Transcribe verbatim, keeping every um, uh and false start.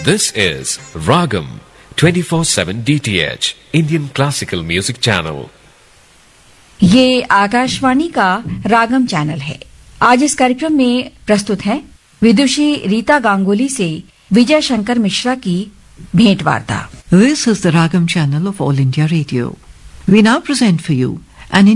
This is Ragam twenty-four seven D T H Indian Classical Music Channel. ये आकाशवाणी का रागम channel है। आज इस कार्यक्रम में प्रस्तुत है विदुषी रीता गांगुली से विजय शंकर मिश्रा की भेंट वार्ता। This is the Ragam channel of All India Radio. We now present for you